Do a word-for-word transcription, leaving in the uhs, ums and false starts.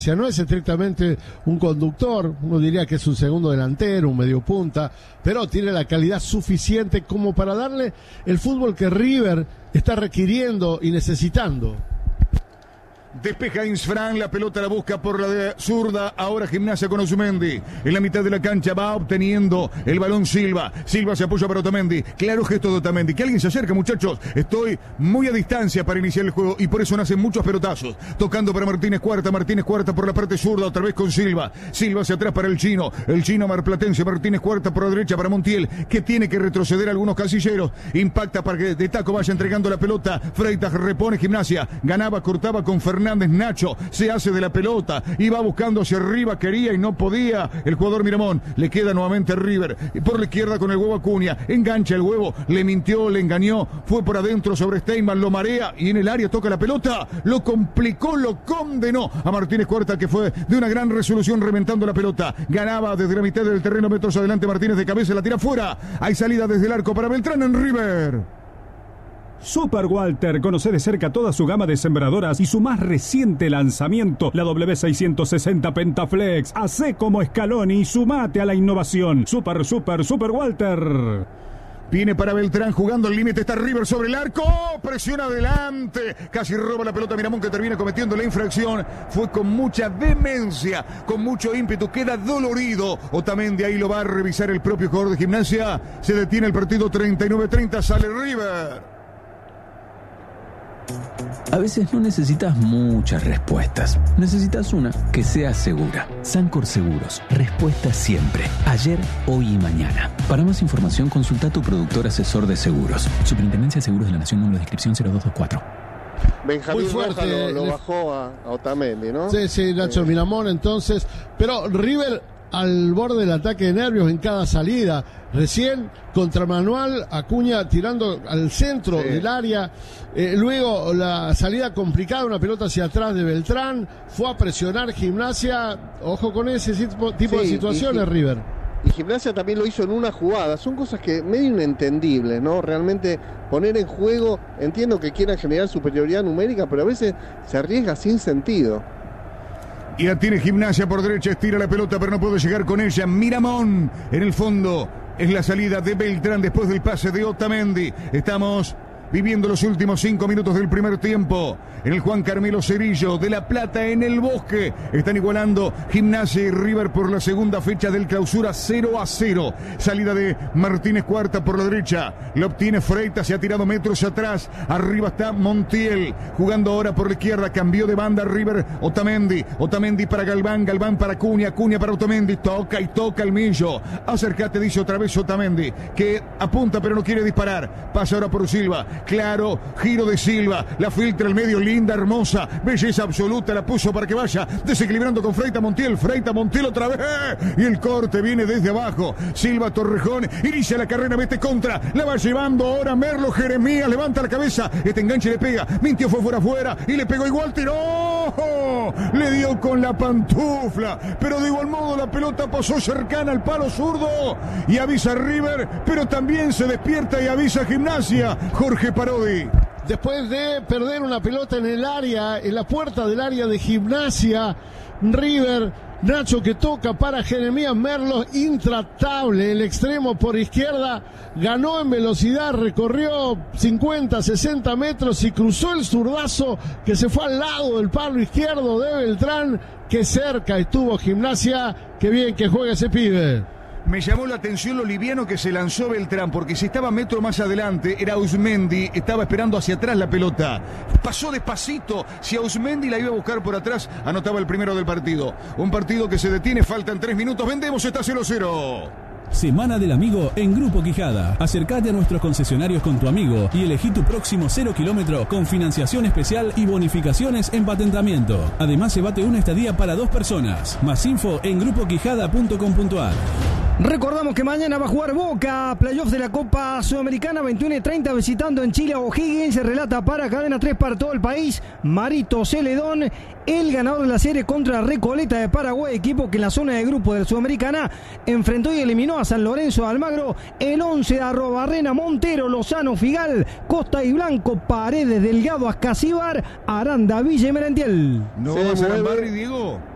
Gimnasia. No es estrictamente un conductor, uno diría que es un segundo delantero, un mediopunta, pero tiene la calidad suficiente como para darle el fútbol que River está requiriendo y necesitando. Despeja Insfran, la pelota la busca por la de zurda, ahora Gimnasia con Otamendi, en la mitad de la cancha va obteniendo el balón Silva, Silva se apoya para Otamendi, claro gesto de Otamendi, que alguien se acerca muchachos, estoy muy a distancia para iniciar el juego y por eso nacen muchos pelotazos, tocando para Martínez Cuarta, Martínez Cuarta por la parte zurda, otra vez con Silva, Silva hacia atrás para el chino, el chino marplatense, Martínez Cuarta por la derecha para Montiel, que tiene que retroceder algunos casilleros, impacta para que de taco vaya entregando la pelota, Freitas repone Gimnasia, ganaba, cortaba con Fernández, Nacho se hace de la pelota y va buscando hacia arriba, quería y no podía el jugador Miramón, le queda nuevamente River por la izquierda con el huevo Acuña, engancha el huevo, le mintió, le engañó, fue por adentro sobre Steinman, lo marea y en el área toca la pelota, lo complicó, lo condenó a Martínez Cuarta, que fue de una gran resolución reventando la pelota, ganaba desde la mitad del terreno, metros adelante Martínez de cabeza, la tira fuera, hay salida desde el arco para Beltrán en River. Super Walter, conoce de cerca toda su gama de sembradoras y su más reciente lanzamiento, la W seiscientos sesenta Pentaflex. Hacé como Scaloni y sumate a la innovación. Super, super, Super Walter. Viene para Beltrán jugando al límite, está River sobre el arco, presiona adelante, casi roba la pelota Miramón, que termina cometiendo la infracción, fue con mucha vehemencia, con mucho ímpetu, queda dolorido Otamendi, ahí lo va a revisar el propio jugador de Gimnasia, se detiene el partido treinta y nueve treinta, sale River. A veces no necesitas muchas respuestas. Necesitas una que sea segura. Sancor Seguros. Respuesta siempre. Ayer, hoy y mañana. Para más información, consulta a tu productor asesor de seguros. Superintendencia de Seguros de la Nación, número de inscripción cero dos dos cuatro. Benjamín Muy fuerte, Roja lo, lo le... bajó a, a Otamendi, ¿no? Sí, sí, Nacho eh... Miramón, entonces. Pero River al borde del ataque de nervios en cada salida. Recién contra Manuel Acuña tirando al centro sí. del área, eh, luego la salida complicada, una pelota hacia atrás de Beltrán, fue a presionar Gimnasia, ojo con ese tipo, tipo sí, de situaciones, y, River. Y Gimnasia también lo hizo en una jugada, son cosas que medio inentendibles, ¿no? Realmente poner en juego, entiendo que quieran generar superioridad numérica, pero a veces se arriesga sin sentido. Y la tiene Gimnasia por derecha, estira la pelota pero no puede llegar con ella, Miramón en el fondo. Es la salida de Beltrán después del pase de Otamendi. Estamos viviendo los últimos cinco minutos del primer tiempo. En el Juan Carmelo Cerillo de La Plata, en el Bosque. Están igualando Gimnasia y River por la segunda fecha del clausura, cero a cero. Salida de Martínez Cuarta por la derecha. La obtiene Freitas, se ha tirado metros atrás. Arriba está Montiel. Jugando ahora por la izquierda. Cambió de banda River. Otamendi. Otamendi para Galván. Galván para Acuña. Acuña para Otamendi. Toca y toca el Millo. Acércate, dice otra vez Otamendi, que apunta pero no quiere disparar. Pasa ahora por Silva. Claro, giro de Silva, la filtra al medio, linda, hermosa, belleza absoluta, la puso para que vaya desequilibrando con Freita Montiel, Freita Montiel otra vez, y el corte viene desde abajo, Silva Torrejón, inicia la carrera, mete contra, la va llevando ahora Merlo, Jeremías, levanta la cabeza, este enganche le pega, mintió, fue fuera afuera, y le pegó igual, tiró, le dio con la pantufla, pero de igual modo la pelota pasó cercana al palo zurdo, y avisa River, pero también se despierta y avisa Gimnasia, Jorge Parodi. Después de perder una pelota en el área, en la puerta del área de Gimnasia, River, Nacho que toca para Jeremías Merlo, intratable, el extremo por izquierda, ganó en velocidad, recorrió cincuenta, sesenta metros y cruzó el zurdazo que se fue al lado del palo izquierdo de Beltrán, que cerca estuvo Gimnasia, qué bien que juega ese pibe. Me llamó la atención lo liviano que se lanzó Beltrán, porque si estaba metro más adelante, era Ausmendi, estaba esperando hacia atrás la pelota. Pasó despacito, si Ausmendi la iba a buscar por atrás, anotaba el primero del partido. Un partido que se detiene, faltan tres minutos, vendemos, está cero cero. Semana del Amigo en Grupo Quijada. Acércate a nuestros concesionarios con tu amigo y elegí tu próximo cero kilómetro con financiación especial y bonificaciones en patentamiento. Además, llévate una estadía para dos personas. Más info en grupo quijada punto com punto a r. Recordamos que mañana va a jugar Boca, playoff de la Copa Sudamericana, veintiuno y treinta, visitando en Chile a O'Higgins. Se relata para Cadena tres para todo el país, Marito Celedón, el ganador de la serie contra Recoleta de Paraguay, equipo que en la zona de grupo de la Sudamericana enfrentó y eliminó a San Lorenzo de Almagro. El once de Arrobarrena, Montero, Lozano, Figal, Costa y Blanco, Paredes, Delgado, Ascasíbar, Aranda, Villa y Merentiel. ¿No vas a Arambarri, Diego?